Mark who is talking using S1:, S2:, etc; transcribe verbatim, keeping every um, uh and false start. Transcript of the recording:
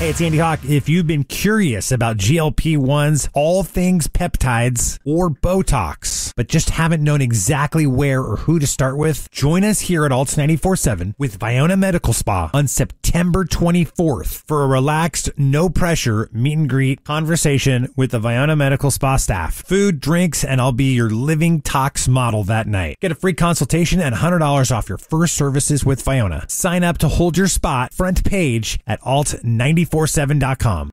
S1: Hey, it's Andy Hawk. If you've been curious about G L P ones, all things peptides, or Botox, but just haven't known exactly where or who to start with, join us here at Alt ninety-four point seven with Viona Medical Spa on September twenty-fourth for a relaxed, no-pressure meet and greet conversation with the Viona Medical Spa staff. Food, drinks, and I'll be your living tox model that night. Get a free consultation and one hundred dollars off your first services with Viona. Sign up to hold your spot front page at alt nine four seven dot com.